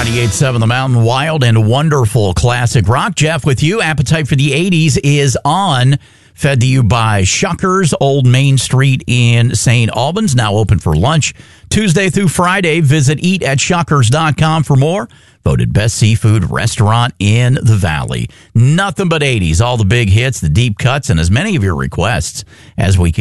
98.7 The Mountain, wild and wonderful classic rock. Jeff with you. Appetite for the 80s is on. Fed to you by Shuckers, Old Main Street in St. Albans. Now open for lunch Tuesday through Friday. Visit eatatShuckers.com for more. Voted best seafood restaurant in the Valley. Nothing but 80s. All the big hits, the deep cuts, and as many of your requests as we can.